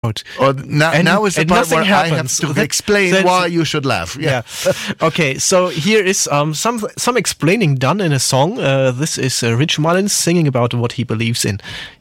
out. Now is the part where happens. I have to explain why you should laugh. Yeah. Okay, so here is some explaining done in a song. This is Rich Mullins singing about what he believes in.